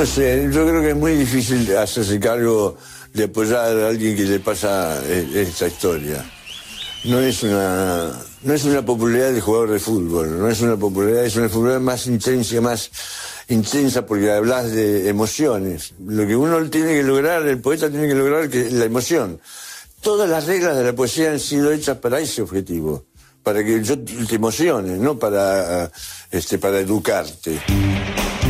No sé, yo creo que es muy difícil hacerse cargo de apoyar a alguien que le pasa esta historia. No es una popularidad de jugador de fútbol, no es una popularidad más intensa porque hablas de emociones. Lo que uno tiene que lograr, el poeta tiene que lograr la emoción. Todas las reglas de la poesía han sido hechas para ese objetivo, para que yo te emocione, no para educarte.